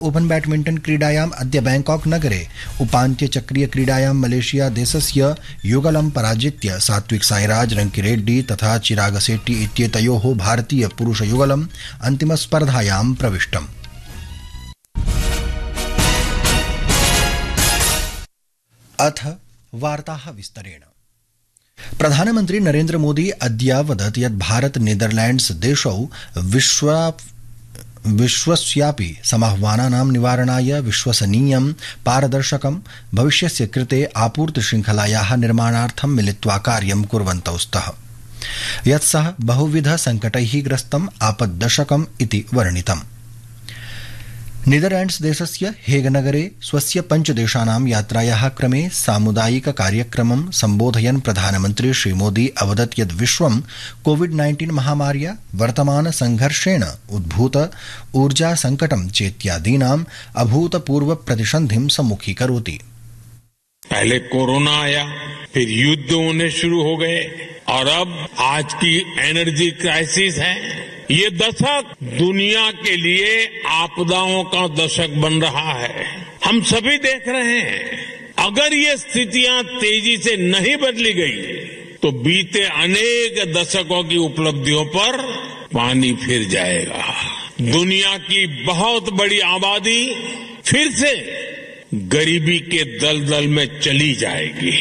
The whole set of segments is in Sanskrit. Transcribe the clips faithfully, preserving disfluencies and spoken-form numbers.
ओपन बैडमिंटन क्रीडायाम् अद्य बैंकॉक नगरे उपान्त्यचक्रीय क्रीडायां मलेशिया देशस्य युगलं पराजित्य सात्विक साईराज रंकिरेड्डी तथा चिराग शेट्टी इत्येतयोः भारतीय पुरुष युगलम् अन्तिमस्पर्धायां प्रविष्टम्। अथ वार्ताः विस्तरेण। प्रधानमन्त्री नरेन्द्र मोदी अद्य अवदत् यत् भारत नीदरलैंड्स देशौ विश्व विश्वस्यापि समाह्वानानां निवारणाय विश्वसनीयं पारदर्शकं भविष्यस्य कृते आपूर्ति श्रृंखलायाः निर्माणार्थं मिलित्वा कार्यं कुर्वन्तौ स्तः, यत् सः बहुविध संकटैः ग्रस्तम् आपद्दशकम् इति वर्णितम्। नीदरलैंड्स देशस्य हेग नगरे स्वस्य पञ्चदेशानां यात्रायाः क्रमे सामुदायिक कार्यक्रमं सम्बोधयन् प्रधानमन्त्री श्रीमोदी अवदत् यत् विश्वं कोविड नाइन्टीन महामार्या वर्तमान संघर्षेण उद्भूत ऊर्जा संकटं चेत्यादीनाम् अभूतपूर्व प्रतिसन्धिं सम्मुखीकरोति। पहले कोरोना आया, फिर युद्ध होने शुरू हो गए और अब आज की एनर्जी क्राइसिस है। ये दशक दुनिया के लिए आपदाओं का दशक बन रहा है। हम सभी देख रहे हैं, अगर ये स्थितियां तेजी से नहीं बदली गई तो बीते अनेक दशकों की उपलब्धियों पर पानी फिर जाएगा। दुनिया की बहुत बड़ी आबादी फिर से गरीबी के दलदल में चली जाएगी।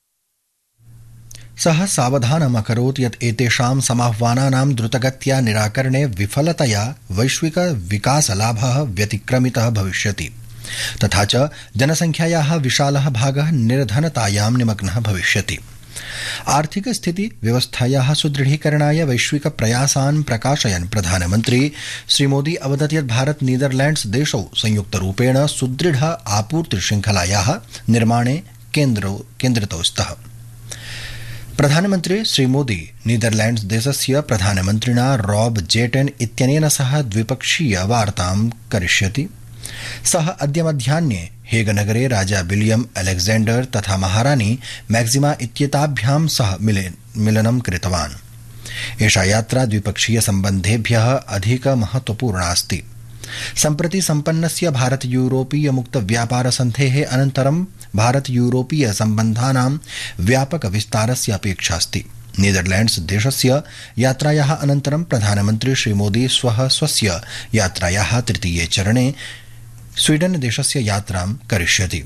सः सावधानम् अकरोत् यत् एतेषां समाह्वानानां द्रुतगत्या निराकरणे विफलतया वैश्विक विकासलाभः व्यतिक्रमितः भविष्यति, तथा च जनसंख्यायाः विशालः भागः निर्धनतायां निमग्नः भविष्यति। आर्थिक स्थिति व्यवस्थायाः सुदृढीकरणाय वैश्विक प्रयासान् प्रकाशयन् प्रधानमन्त्री श्रीमोदी अवदत् यत् भारत नीदरलैंड्स देशौ संयुक्तरूपेण सुदृढ आपूर्ति श्रृंखलायाः निर्माणे केन्द्रितौ स्तः। प्रधानमन्त्री श्रीमोदी नीदरलैंड्स देशस्य प्रधानमन्त्रिणा रॉब जेटेन इत्यनेन सह द्विपक्षीय वार्तां करिष्यति। सः अद्य मध्याह्ने हेग नगरे राजा विलियम अलेक्जेंडर तथा महारानी मैक्सिमा इत्येताभ्यां सह मिलनं कृतवान्। एषा यात्रा द्विपक्षीय सम्बन्धेभ्यः अधिक महत्वपूर्णा अस्ति। सम्प्रति सम्पन्नस्य भारत यूरोपीय मुक्त व्यापार सन्धेः अनन्तरं भारत यूरोपीय सम्बन्धानां व्यापक विस्तारस्य अपेक्षा अस्ति। नीदरलैंड्स देशस्य यात्रायाः अनन्तरं प्रधानमन्त्री श्रीमोदी श्वः स्वस्य यात्रायाः तृतीये चरणे स्वीडन देशस्य यात्रां करिष्यति।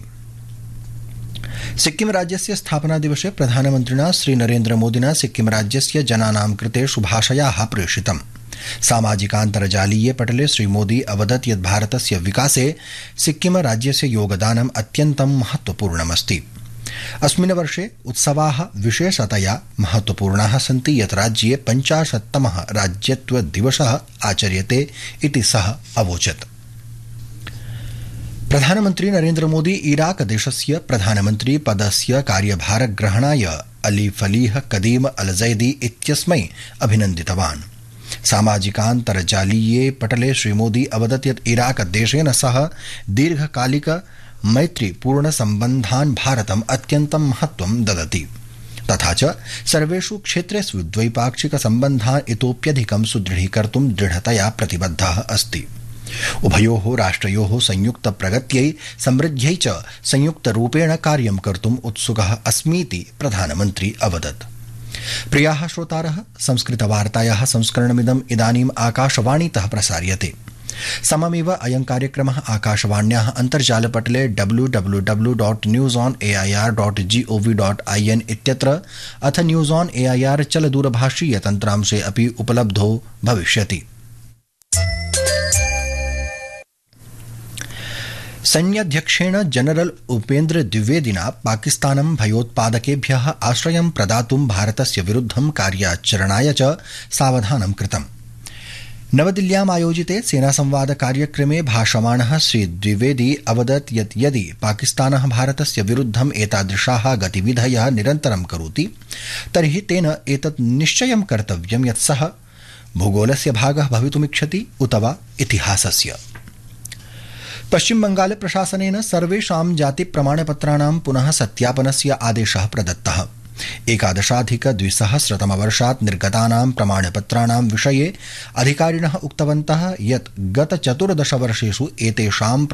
सिक्किम राज्यस्य स्थापना दिवसे प्रधानमन्त्रिणा श्रीनरेन्द्र मोदिना सिक्किम राज्यस्य जनानां कृते शुभाशयाः प्रेषितम्। सामाजिकान्तर्जालीये पटले श्रीमोदी अवदत् यत् भारतस्य विकासे सिक्किम राज्यस्य योगदानम् अत्यन्तं महत्वपूर्णमस्ति। अस्मिन् वर्षे उत्सवाः विशेषतया महत्वपूर्णाः सन्ति यत् राज्ये पञ्चाशत्तमः राज्यत्व दिवसः आचर्यते इति सः अवोचत्। प्रधानमन्त्री नरेन्द्र मोदी इराक देशस्य प्रधानमन्त्री पदस्य कार्यभारग्रहणाय अली फलीह कदीम अल जैदी इत्यस्मै अभिनन्दितवान्। सामाजिकान्तर्जालीये पटले श्रीमोदी अवदत् यत् इराक देशेन सह दीर्घकालिक मैत्रीपूर्ण सम्बन्धान् भारतम् अत्यन्तं महत्वं ददति, तथा च सर्वेषु क्षेत्रेषु द्वैपाक्षिक सम्बन्धान् इतोप्यधिकं सुदृढीकर्तुं दृढतया प्रतिबद्धः अस्ति। उभयोः राष्ट्रयोः संयुक्त प्रगत्यै समृद्ध्यै च संयुक्तरूपेण कार्यं कर्तुम् उत्सुकः अस्मीति प्रधानमन्त्री अवदत्। प्रियाः श्रोतारः, संस्कृतवार्तायाः संस्करणमिदम् इदानीम् आकाशवाणीतः प्रसार्यते। सममेव अयं कार्यक्रमः आकाशवाण्याः अन्तर्जालपटले W W W dot news on A I R dot G O V dot I N इत्यत्र अथ news on A I R चलदूरभाषीय तन्त्रांशे अपि उपलब्धो भविष्यति। सैन्याध्यक्षेण जनरल उपेन्द्र द्विवेदिना पाकिस्तानं भयोत्पादकेभ्यः आश्रयं प्रदातुं भारतस्य विरुद्धं कार्याचरणाय च सावधानं कृतम्। नवदिल्ल्याम् आयोजिते सेनासंवाद कार्यक्रमे भाषमाणः श्री द्विवेदी अवदत् यत् यदि पाकिस्तानः भारतस्य विरुद्धम् एतादृशाः गतिविधयः निरन्तरं करोति तर्हि तेन एतत् निश्चयं कर्तव्यं यत् सः भूगोलस्य भागः भवितुमिच्छति उत वा इतिहासस्य। पश्चिम बंगाल प्रशासनेन सर्वेषां जाति प्रमाणपत्राणां पुनः सत्यापनस्य आदेशः प्रदत्तः। एकादशाधिक द्विसहस्रतमवर्षात् निर्गतानां प्रमाणपत्राणां विषये अधिकारिणः उक्तवन्तः यत् गत चतुर्दश वर्षेषु एतेषां